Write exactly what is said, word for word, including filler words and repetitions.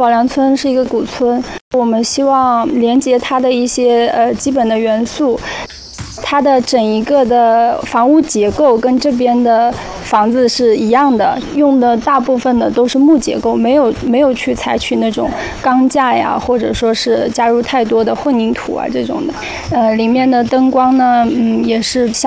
宝良村是一个古村，我们希望连接它的一些呃基本的元素。它的整一个的房屋结构跟这边的房子是一样的，用的大部分的都是木结构，没有没有去采取那种钢架呀，或者说是加入太多的混凝土啊这种的。呃，里面的灯光呢，嗯，也是像